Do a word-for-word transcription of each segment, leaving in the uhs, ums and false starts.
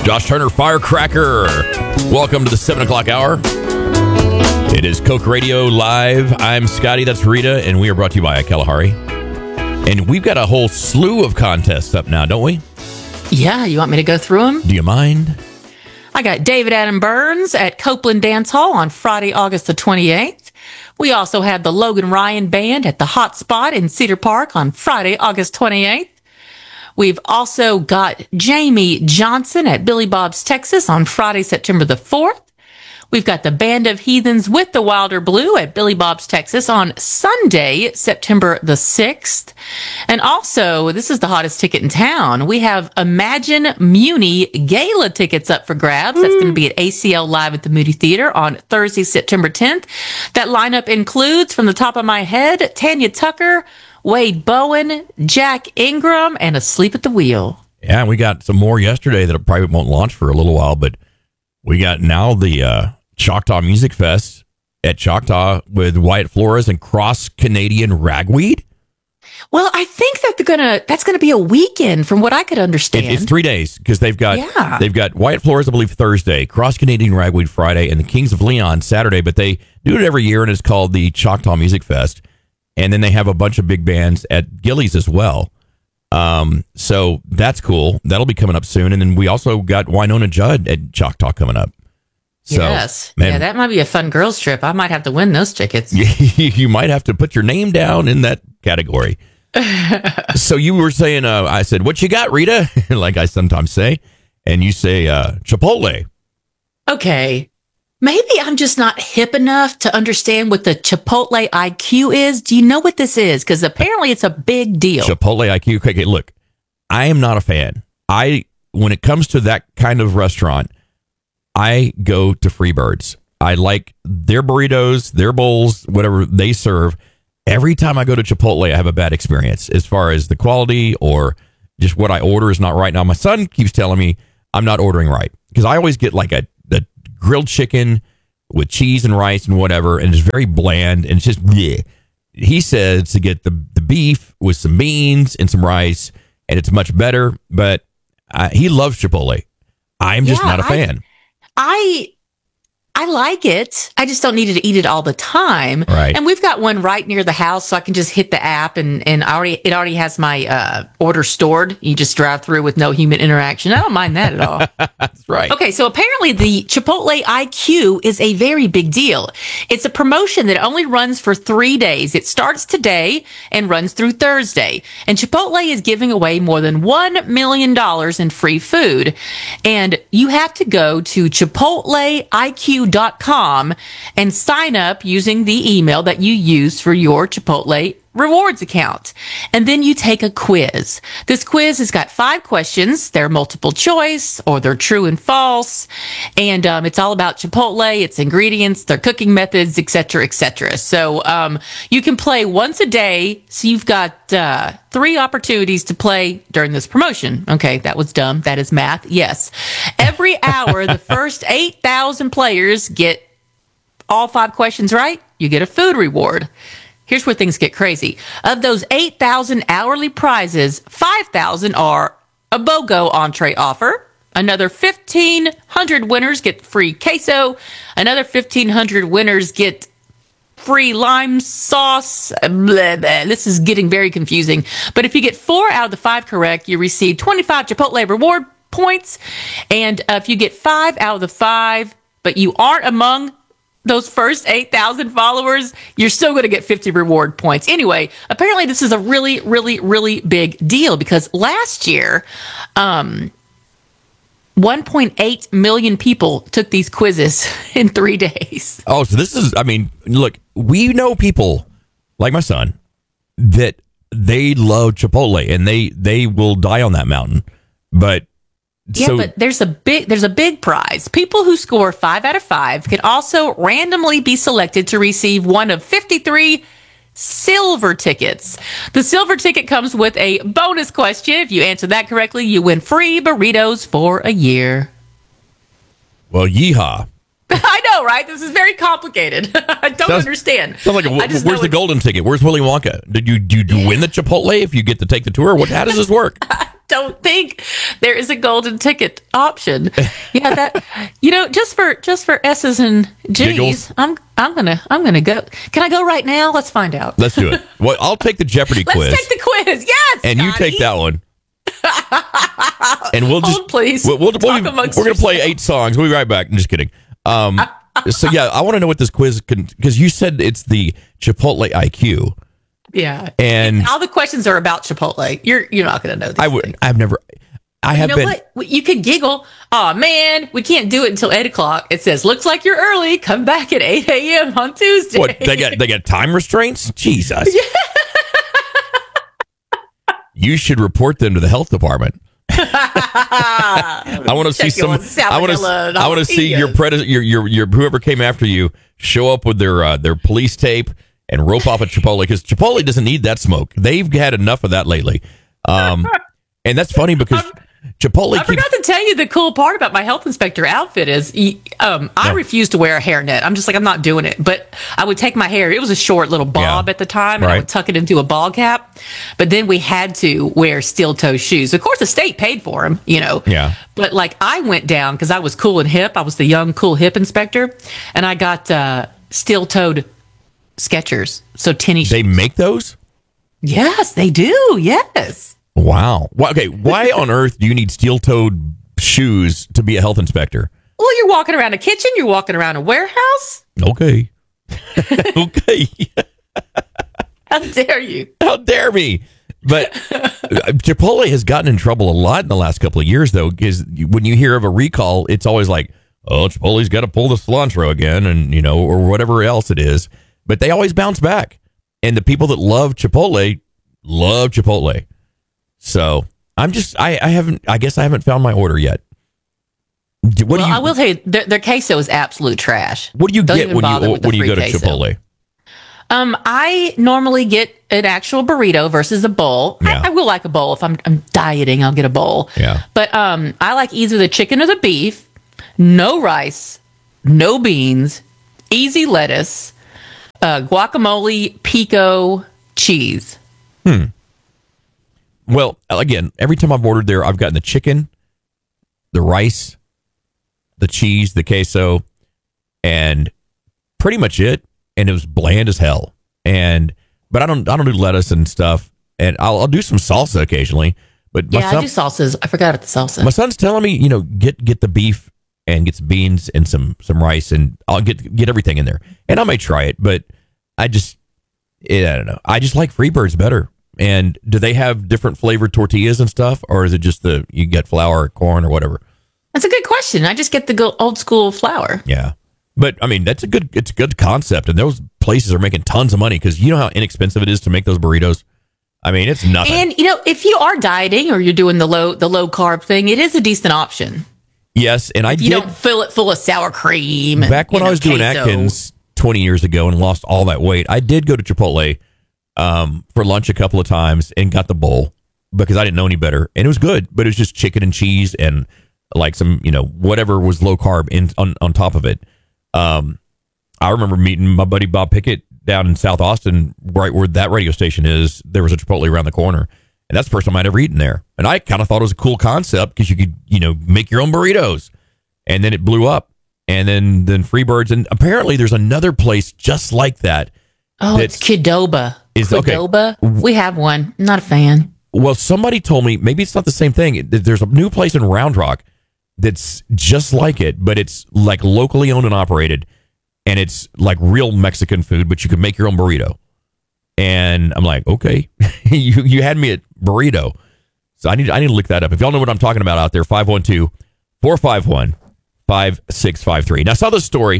Josh Turner, Firecracker. Welcome to the seven o'clock hour. It is Coke Radio Live. I'm Scotty, that's Rita, and we are brought to you by Kalahari. And we've got a whole slew of contests up now, don't we? Yeah, you want me to go through them? Do you mind? I got David Adam Burns at Copeland Dance Hall on Friday, August the twenty-eighth. We also have the Logan Ryan Band at the Hot Spot in Cedar Park on Friday, August twenty-eighth. We've also got Jamie Johnson at Billy Bob's Texas on Friday, September the fourth. We've got the Band of Heathens with the Wilder Blue at Billy Bob's Texas on Sunday, September the sixth. And also, this is the hottest ticket in town. We have Imagine Muni Gala tickets up for grabs. That's going to be at A C L Live at the Moody Theater on Thursday, September tenth. That lineup includes, from the top of my head, Tanya Tucker, Wade Bowen, Jack Ingram, and Asleep at the Wheel. Yeah, we got some more yesterday that probably won't launch for a little while, but we got now the uh, Choctaw Music Fest at Choctaw with Wyatt Flores and Cross Canadian Ragweed. Well, I think that they're gonna that's gonna be a weekend, from what I could understand. It, it's three days because they've got yeah. they've got Wyatt Flores, I believe, Thursday, Cross Canadian Ragweed Friday, and the Kings of Leon Saturday. But they do it every year, and it's called the Choctaw Music Fest. And then they have a bunch of big bands at Gillies as well. Um, so that's cool. That'll be coming up soon. And then we also got Winona Judd at Choctaw coming up. So, yes. man, yeah, that might be a fun girls trip. I might have to win those tickets. You might have to put your name down in that category. So you were saying, uh, I said, what you got, Rita? Like I sometimes say. And you say, uh, Chipotle. Okay. Maybe I'm just not hip enough to understand what the Chipotle I Q is. Do you know what this is? Because apparently it's a big deal. Chipotle I Q. Okay, look, I am not a fan. I, when it comes to that kind of restaurant, I go to Freebirds. I like their burritos, their bowls, whatever they serve. Every time I go to Chipotle, I have a bad experience as far as the quality or just what I order is not right. Now, my son keeps telling me I'm not ordering right because I always get like a, a grilled chicken with cheese and rice and whatever, and it's very bland, and it's just bleh. He says to get the, the beef with some beans and some rice, and it's much better, but uh, he loves Chipotle. I'm just yeah, not a fan. I I like it. I just don't need to eat it all the time. Right. And we've got one right near the house, so I can just hit the app, and, and I already it already has my uh, order stored. You just drive through with no human interaction. I don't mind that at all. That's right. Okay, so apparently the Chipotle I Q is a very big deal. It's a promotion that only runs for three days. It starts today and runs through Thursday. And Chipotle is giving away more than one million dollars in free food. And you have to go to Chipotle I Q dot com and sign up using the email that you use for your Chipotle rewards account. And then you take a quiz. This quiz has got five questions. They're multiple choice or they're true and false. And um, it's all about Chipotle, its ingredients, their cooking methods, et cetera, et cetera. So um, you can play once a day. So you've got uh, three opportunities to play during this promotion. Okay, that was dumb. That is math. Yes. Every hour, the first eight thousand players get all five questions right. You get a food reward. Here's where things get crazy. Of those eight thousand hourly prizes, five thousand are a BOGO entree offer. Another fifteen hundred winners get free queso. Another fifteen hundred winners get free lime sauce. Blah, blah. This is getting very confusing. But if you get four out of the five correct, you receive twenty-five Chipotle reward points. And uh, if you get five out of the five, but you aren't among those first eight thousand followers, you're still going to get fifty reward points. Anyway, apparently this is a really, really, really big deal because last year, um, one point eight million people took these quizzes in three days. Oh, so this is, I mean, look, we know people like my son that they love Chipotle and they, they will die on that mountain. But Yeah, so, but there's a big there's a big prize. People who score five out of five can also randomly be selected to receive one of fifty-three silver tickets. The silver ticket comes with a bonus question. If you answer that correctly, you win free burritos for a year. Well, yeehaw. I know, right? This is very complicated. I don't Sounds, understand. Sounds like a, I just where's the golden ticket? Where's Willy Wonka? Did you, do you win the Chipotle if you get to take the tour? What? How does this work? don't think there is a golden ticket option. Yeah, that you know, just for just for S's and G's, Giggles. I'm I'm gonna I'm gonna go. Can I go right now? Let's find out. Let's do it. Well, I'll take the Jeopardy Let's quiz. take the quiz. Yes, and you Scotty. take that one. And we'll just Hold, please. We'll, we'll, we'll, Talk we're amongst going to play yourselves. eight songs. We'll be right back. I'm just kidding. Um, so yeah, I want to know what this quiz can, because you said it's the Chipotle I Q. Yeah, And all the questions are about Chipotle. You're you're not gonna know. These I would. things. I've never. I You have know been. what? You could giggle. Oh man, we can't do it until eight o'clock. It says, "Looks like you're early. Come back at eight a.m. on Tuesday." What they got? They got time restraints. Jesus. You should report them to the health department. I want to see Check you some. on I want to. salmonella and I want to see your jalapeno. predator. Your, your your whoever came after you show up with their uh, their police tape and rope off at Chipotle, because Chipotle doesn't need that smoke. They've had enough of that lately. Um, and that's funny because Chipotle I keeps. forgot to tell you the cool part about my health inspector outfit is y- um, I No. refuse to wear a hairnet. I'm just like, I'm not doing it. But I would take my hair. It was a short little bob Yeah. at the time, and I Right. would tuck it into a ball cap. But then we had to wear steel toe shoes. Of course, the state paid for them, you know. Yeah. But like I went down because I was cool and hip. I was the young, cool, hip inspector. And I got uh, steel toed Skechers. So tinny They shoes. make those. Yes, they do. Yes. Wow. Why, okay. Why on earth do you need steel-toed shoes to be a health inspector? Well, you're walking around a kitchen. You're walking around a warehouse. Okay. Okay. How dare you? How dare me? But Chipotle has gotten in trouble a lot in the last couple of years, though, because when you hear of a recall, it's always like, oh, Chipotle's got to pull the cilantro again, and, you know, or whatever else it is. But they always bounce back. And the people that love Chipotle love Chipotle. So I'm just, I, I haven't, I guess I haven't found my order yet. Do- What well, do you, I will tell you, their, their queso is absolute trash. what do you Don't get even when bother you with the when you free go to queso. Chipotle? Um, I normally get an actual burrito versus a bowl. Yeah. I, I will like a bowl if I'm, I'm dieting. I'll get a bowl. Yeah. But um, I like either the chicken or the beef. No rice, no beans, easy lettuce, uh, guacamole, pico, cheese. Well, again, every time I've ordered there, I've gotten the chicken, the rice, the cheese, the queso, and pretty much it. And it was bland as hell. And but I don't I don't do lettuce and stuff. And I'll, I'll do some salsa occasionally. But my Yeah, son, I do salsas. I forgot about the salsa. my son's telling me, you know, get get the beef and get some beans and some some rice, and I'll get get everything in there. And I may try it, but I just yeah, I don't know. I just like Freebirds better. And do they have different flavored tortillas and stuff, or is it just the you get flour, corn, or whatever? That's a good question. I just get the go- old school flour. Yeah, but I mean that's a good it's a good concept, and those places are making tons of money because you know how inexpensive it is to make those burritos. I mean, it's nothing. And you know, if you are dieting or you're doing the low the low carb thing, it is a decent option. Yes, and I You did don't fill it full of sour cream. And, back when you I know, was doing queso. Atkins twenty years ago and lost all that weight. I did go to Chipotle um, for lunch a couple of times and got the bowl because I didn't know any better, and it was good. But it was just chicken and cheese and like some, you know, whatever was low carb in on, on top of it. Um, I remember meeting my buddy Bob Pickett down in South Austin, right where that radio station is. There was a Chipotle around the corner, and that's the first time I'd ever eaten there. And I kind of thought it was a cool concept because you could, you know, make your own burritos. And then it blew up, and then then Freebirds, and apparently there's another place just like that. Oh, it's Qdoba. Is- okay. Qdoba. We have one. Not a fan. Well, somebody told me maybe it's not the same thing. It- There's a new place in Round Rock that's just like it, but it's like locally owned and operated, and it's like real Mexican food, but you can make your own burrito. And I'm like, okay, you you had me at burrito, so I need I need to look that up. If y'all know what I'm talking about out there, five one two, four five one, five six five three. Now, I saw this story.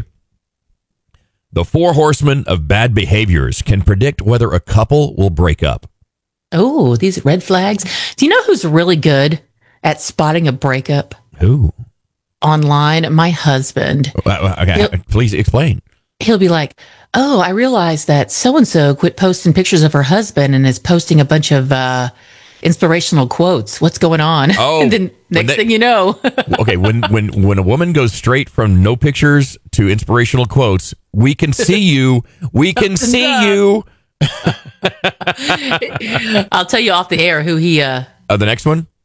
The four horsemen of bad behaviors can predict whether a couple will break up. Oh, these red flags. Do you know who's really good at spotting a breakup Who? online? My husband. Uh, Okay, Yep. please explain. He'll be like, oh, I realized that so-and-so quit posting pictures of her husband and is posting a bunch of uh, inspirational quotes. What's going on? Oh, and then when next they- thing you know, Okay, when when when a woman goes straight from no pictures to inspirational quotes, we can see you. We can see you. I'll tell you off the air who he, uh, Uh, the next one.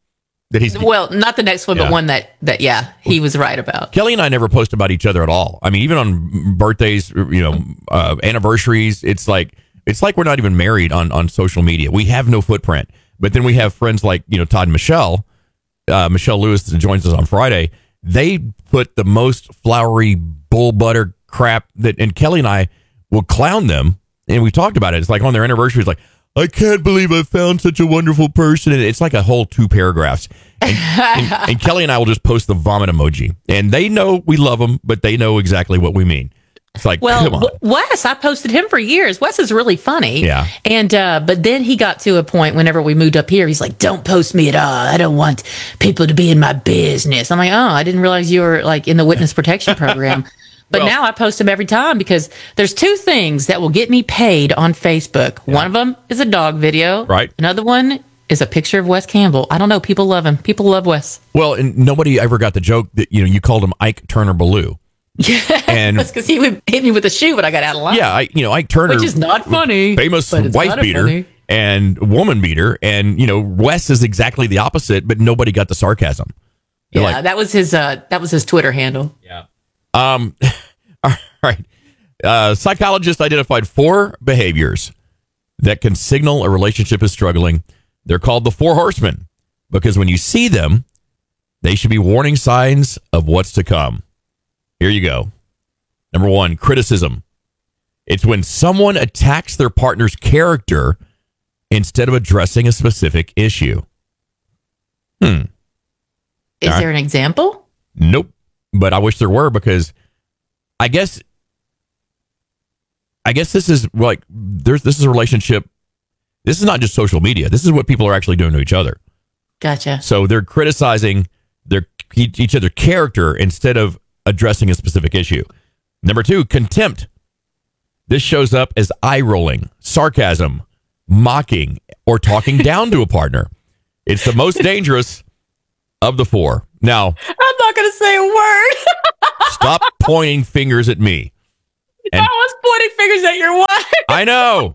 That he's Well, not the next one, Yeah. but one that, that, yeah, he was right about. Kelly and I never post about each other at all. I mean, even on birthdays, you know, uh, anniversaries, it's like it's like we're not even married on, on social media. We have no footprint. But then we have friends like, you know, Todd and Michelle, uh, Michelle Lewis that joins us on Friday. They put the most flowery bull butter crap that, and Kelly and I will clown them. And we talked about it. It's like on their anniversary, it's like, I can't believe I found such a wonderful person. And it's like a whole two paragraphs. And, and, and Kelly and I will just post the vomit emoji. And they know we love them, but they know exactly what we mean. It's like, Well, come on. W- Wes, I posted him for years. Wes is really funny. Yeah. And, uh, but then he got to a point whenever we moved up here, he's like, don't post me at all. I don't want people to be in my business. I'm like, oh, I didn't realize you were like in the witness protection program. But Well- now I post them every time because there's two things that will get me paid on Facebook. One of them is a dog video. Right. Another one is a picture of Wes Campbell. I don't know. People love him. People love Wes. Well, and nobody ever got the joke that, you know, you called him Ike Turner Ballou. And That's because he would hit me with a shoe when I got out of line. yeah, I, you know, Ike Turner, Which is not funny, famous but it's wife kinda beater funny. and woman beater. And, you know, Wes is exactly the opposite, but nobody got the sarcasm. Yeah, They're like- that was his. Uh, that was his Twitter handle. Yeah. Um, all right. Uh, psychologists identified four behaviors that can signal a relationship is struggling. They're called the Four Horsemen because when you see them, they should be warning signs of what's to come. Here you go. Number one, criticism. It's when someone attacks their partner's character instead of addressing a specific issue. Hmm. Is All right. there an example? Nope. But I wish there were because I guess I guess this is like there's this is a relationship. This is not just social media. This is what people are actually doing to each other. Gotcha. So they're criticizing their each other's character instead of addressing a specific issue. Number two, contempt. This shows up as eye rolling, sarcasm, mocking, or talking down to a partner. It's the most dangerous of the four. Now, I'm not going to say a word. stop pointing fingers at me. And I was pointing fingers at your wife. I know.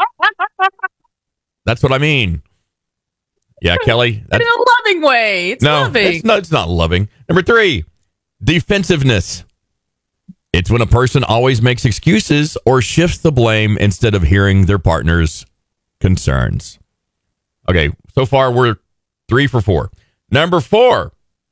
That's what I mean. Yeah, Kelly. That's, In a loving way. It's no, loving. it's not, it's not loving. Number three, defensiveness. It's when a person always makes excuses or shifts the blame instead of hearing their partner's concerns. Okay, so far we're three for four. Number four,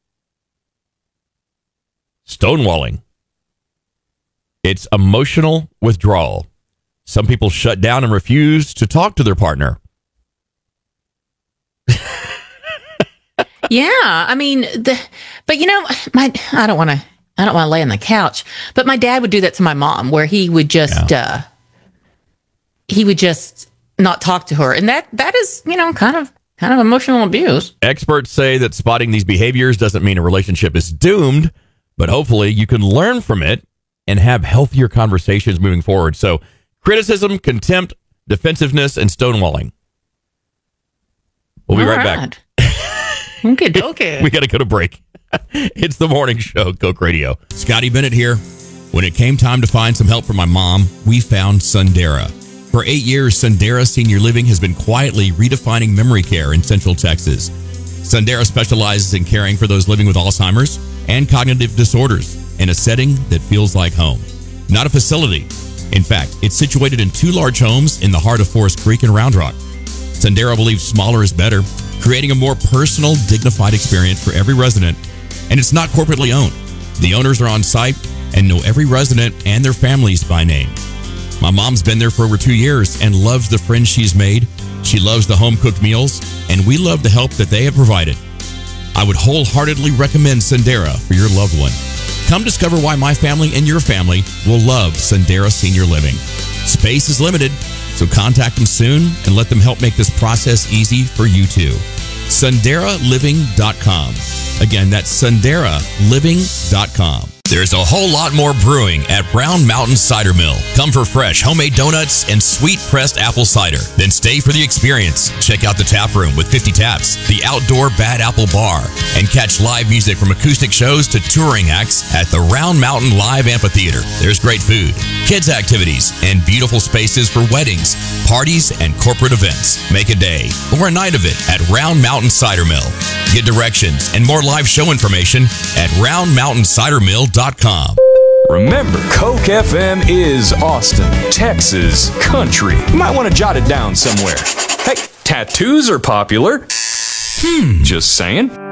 stonewalling. It's emotional withdrawal. Some people shut down and refuse to talk to their partner. Yeah, I mean, the, but you know, my I don't want to. I don't want to lay on the couch. But my dad would do that to my mom, where he would just uh, he would just not talk to her, and that that is, you know, kind of kind of emotional abuse. Experts say that spotting these behaviors doesn't mean a relationship is doomed, but hopefully you can learn from it and have healthier conversations moving forward. So, criticism, contempt, defensiveness, and stonewalling. We'll be right, back. Okay, okay. We got to go to break. It's the morning show, Coke Radio. Scotty Bennett here. When it came time to find some help for my mom, we found Sundera. For eight years, Sundera Senior Living has been quietly redefining memory care in Central Texas. Sundera specializes in caring for those living with Alzheimer's and cognitive disorders in a setting that feels like home. Not a facility. In fact, it's situated in two large homes in the heart of Forest Creek and Round Rock. Sundera believes smaller is better, creating a more personal, dignified experience for every resident, and it's not corporately owned. The owners are on site and know every resident and their families by name. My mom's been there for over two years and loves the friends she's made. She loves the home-cooked meals, and we love the help that they have provided. I would wholeheartedly recommend Sundera for your loved one. Come discover why my family and your family will love Sundera Senior Living. Space is limited, so contact them soon and let them help make this process easy for you too. Sundera Living dot com. Again, that's sundera living dot com. There's a whole lot more brewing at Round Mountain Cider Mill. Come for fresh homemade donuts and sweet pressed apple cider. Then stay for the experience. Check out the tap room with fifty taps, the outdoor Bad Apple Bar, and catch live music from acoustic shows to touring acts at the Round Mountain Live Amphitheater. There's great food, kids activities, and beautiful spaces for weddings, parties, and corporate events. Make a day or a night of it at Round Mountain Cider Mill. Get directions and more live show information at round mountain cider mill dot com. Remember, Coke F M is Austin, Texas country. You might want to jot it down somewhere. Hey, tattoos are popular. Hmm, just saying.